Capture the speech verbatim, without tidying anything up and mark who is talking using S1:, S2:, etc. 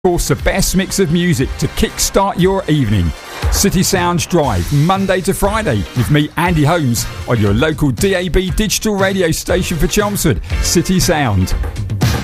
S1: Of course, the best mix of music to kickstart your evening. City Sounds Drive, Monday to Friday, with me, Andy Holmes, on your local D A B digital radio station for Chelmsford, City Sound.